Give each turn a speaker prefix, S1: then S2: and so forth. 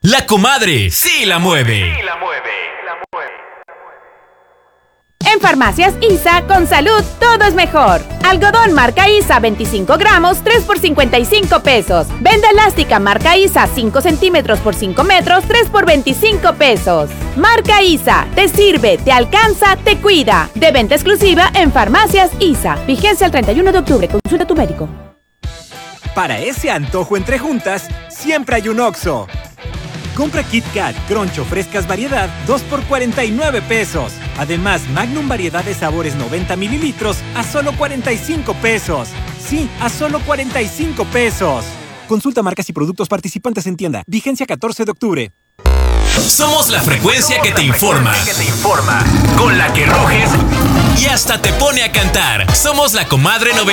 S1: La comadre sí la mueve.
S2: En Farmacias ISA, con salud, todo es mejor. Algodón marca ISA 25 gramos, 3 por 55 pesos. Venda elástica marca ISA 5 centímetros por 5 metros, 3 por 25 pesos. Marca ISA, te sirve, te alcanza, te cuida. De venta exclusiva en Farmacias ISA. Vigencia el 31 de octubre. Consulta a tu médico.
S3: Para ese antojo entre juntas, siempre hay un Oxxo. Compra Kit Kat, Crunch o frescas variedad, 2 por 49 pesos. Además, Magnum variedad de sabores 90 mililitros a solo 45 pesos. Sí, a solo 45 pesos. Consulta marcas y productos participantes en tienda. Vigencia 14 de octubre.
S1: Somos la frecuencia que te informa. Con la que ruges y hasta te pone a cantar. Somos la comadre 90.